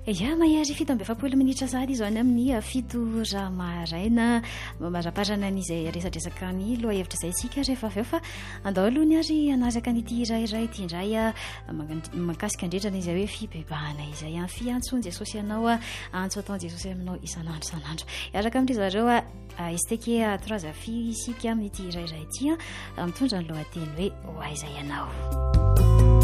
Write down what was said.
Ya mahery 7 minitra sady izy any amin'ny fito maraina maraparana n'izay resadresaka ny loha hevitra izay isika rehefa avy eo fa andao aloha ny ary anaraka n'ity irairay ity indray makasika indrindra izy hoe fibebahana izay fiantsony Jesosy ianao antso ataon Jesosy aminao isanandro isanandro iaraka amin'ry zareo isteke 3 isika amin'ity irairay ity mitondra ny lohateny hoe ho aiza ianao.